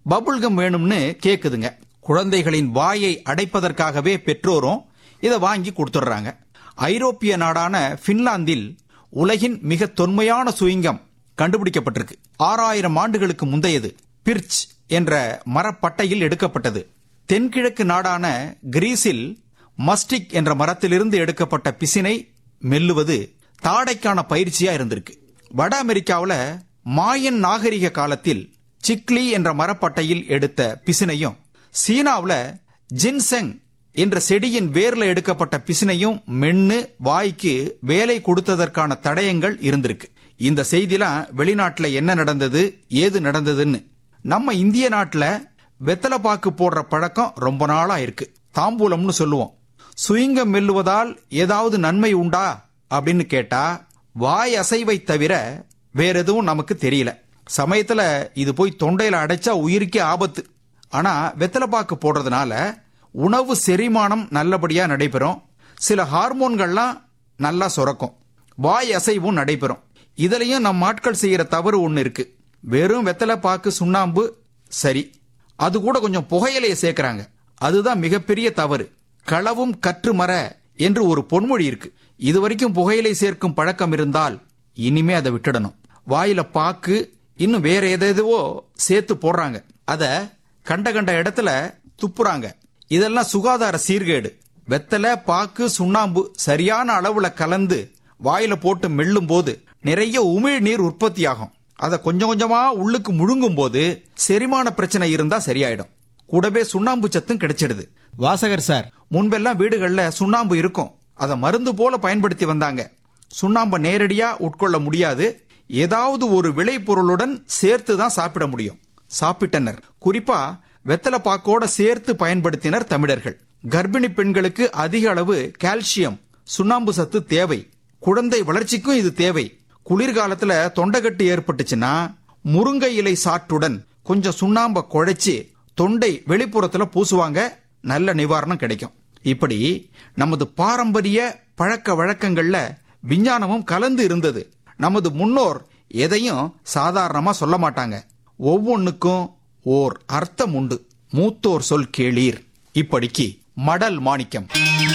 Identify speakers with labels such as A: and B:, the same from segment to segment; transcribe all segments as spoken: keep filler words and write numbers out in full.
A: Bubblegum வேணும்னு கேக்குதுங்க. குழந்தைகளின் வாயை அடைப்பதற்காகவே பெற்றோரும் இதை வாங்கி கொடுத்துடுறாங்க. ஐரோப்பிய நாடான பின்லாந்தில் உலகின் மிக தொன்மையான சுவிங்கம் கண்டுபிடிக்கப்பட்டிருக்கு. ஆறாயிரம் ஆண்டுகளுக்கு முந்தையது. பிர்ச் என்ற மரப்பட்டையில் எடுக்கப்பட்டது. தென்கிழக்கு நாடான கிரீஸில் மஸ்டிக் என்ற மரத்திலிருந்து எடுக்கப்பட்ட பிசினை மெல்லுவது தாடைக்கான பயிற்சியா இருந்திருக்கு. வட அமெரிக்காவில் மாயன் நாகரிக காலத்தில் சிக்லி என்ற மரப்பட்டையில் எடுத்த பிசினையும், சீனாவில் ஜின்செங் என்ற செடியின் வேர்ல எடுக்கப்பட்ட பிசினையும் மென்னு வாய்க்கு வேலை கொடுத்ததற்கான தடயங்கள் இருந்திருக்கு. இந்த செய்திலாம் வெளிநாட்டுல என்ன நடந்தது, ஏது நடந்ததுன்னு. நம்ம இந்திய நாட்டுல வெத்தலை பாக்கு போடுற பழக்கம் ரொம்ப நாளா இருக்கு. தாம்பூலம்னு சொல்லுவோம். சுயிங்கம் மெல்லுவதால் ஏதாவது நன்மை உண்டா அப்படின்னு கேட்டா வாய் அசைவை தவிர வேற எதுவும் நமக்கு தெரியல. சமயத்துல இது போய் தொண்டையில அடைச்சா உயிருக்கே ஆபத்து. ஆனா வெத்தலை பாக்கு போடுறதுனால உணவு செரிமானம் நல்லபடியா நடைபெறும். சில ஹார்மோன்கள்லாம் நல்லா சுரக்கும். வாய் அசைவும் நடைபெறும். இதுலயும் நம் ஆட்கள் செய்யற தவறு ஒண்ணு இருக்கு. வெறும் வெத்தலை பாக்கு சுண்ணாம்பு சரி, அது கூட கொஞ்சம் புகையிலையை சேர்க்கிறாங்க. அதுதான் மிகப்பெரிய தவறு. களவும் கற்று மர என்று ஒரு பொன்மொழி இருக்கு. இதுவரைக்கும் புகையிலை சேர்க்கும் பழக்கம் இருந்தால் இனிமே அதை விட்டுடணும். வாயில பாக்கு இன்னும் வேற எதோ சேர்த்து போடுறாங்க. அத கண்ட கண்ட இடத்துல துப்புறாங்க. இதெல்லாம் சுகாதார சீர்கேடு. வெத்தலை பாக்கு சுண்ணாம்பு சரியான அளவுல கலந்து வாயில போட்டு மெல்லும் போது நிறைய உமிழ் நீர் உற்பத்தி ஆகும். அதை கொஞ்சம் கொஞ்சமா உள்ளுக்கு முழுங்கும் போது செரிமான பிரச்சனை இருந்தா சரியாயிடும். கூடவே சுண்ணாம்பு சத்தும் கிடைச்சிடுது.
B: வாசகர் சார்,
A: முன்பெல்லாம் வீடுகள்ல சுண்ணாம்பு இருக்கும். அதை மருந்து போல பயன்படுத்தி வந்தாங்க. சுண்ணாம்பை நேரடியா உட்கொள்ள முடியாது. ஏதாவது ஒரு விளைபொருளுடன் சேர்த்து தான் சாப்பிட முடியும். சாப்பிட்டனர். குறிப்பா வெத்தலை பாக்கோட சேர்த்து பயன்படுத்தினர் தமிழர்கள். கர்ப்பிணி பெண்களுக்கு அதிக அளவு கால்சியம், சுண்ணாம்பு சத்து தேவை. குழந்தை வளர்ச்சிக்கும் இது தேவை. குளிர்காலத்துல தொண்டைக்கட்டு ஏற்பட்டுச்சுன்னா முருங்கை இலை சாற்றுடன் கொஞ்சம் சுண்ணாம்பை குழைச்சி தொண்டை வெளிப்புறத்துல பூசுவாங்க. நல்ல நிவாரணம் கிடைக்கும். இப்படி நமது பாரம்பரிய பழக்க வழக்கங்கள்ல விஞ்ஞானமும் கலந்து இருந்தது. நமது முன்னோர் எதையும் சாதாரணமா சொல்ல மாட்டாங்க. ஒவ்வொன்னுக்கும் ஓர் அர்த்தம் உண்டு. மூத்தோர் சொல் கேளீர். இப்படிக்கு மடல் மாணிக்கம்.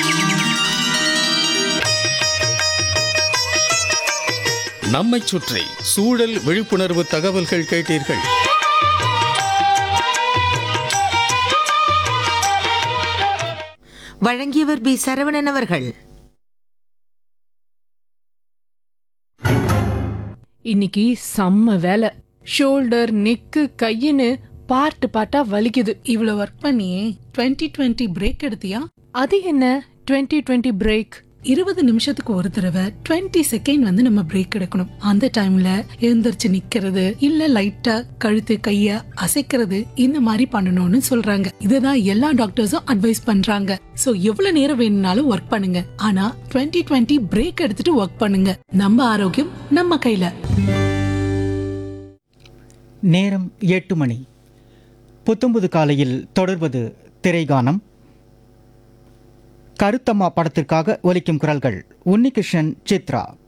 C: நம்மை சுற்றி சூழல் விழிப்புணர்வு தகவல்கள் கேட்டீர்கள்.
D: வழங்கியவர் பி சரவணன் அவர்கள்.
E: இன்னைக்கு செம்ம வேலை. ஷோல்டர், நெக்கு, கையின்னு பார்ட் பார்ட்டா வலிக்குது.
F: இவ்வளவு ஒர்க் பண்ணி டுவெண்ட்டி டுவெண்ட்டி பிரேக் எடுத்தியா?
E: அது என்ன டுவெண்ட்டி டுவெண்ட்டி பிரேக்?
F: இருபது நிமிஷத்துக்கு ஒரு தடவை டுவெண்ட்டி செகண்ட் வந்து நம்ம பிரேக் எடுக்கணும். அந்த டைம்ல எழுந்திருச்சு நிக்கிறது, இல்ல லைட்டா கழுத்து கைய அசைக்கிறது, இந்த மாதிரி பண்ணணும்னு சொல்றாங்க. இதுதான் எல்லா டாக்டர்ஸும் அட்வைஸ் பண்றாங்க. சோ எவ்வளவு நேரம் வேணும்னாலும் ஒர்க் பண்ணுங்க. ஆனா டுவெண்ட்டி டுவெண்ட்டி பிரேக் எடுத்துட்டு ஒர்க் பண்ணுங்க. நம்ம ஆரோக்கியம் நம்ம கையில.
B: நேரம் எட்டு மணி. புத்தம்புது காலையில் தொடர்வது திரைகானம். கருத்தம்மா படத்திற்காக ஒலிக்கும் குரல்கள் உன்னிகிருஷ்ணன், சித்ரா.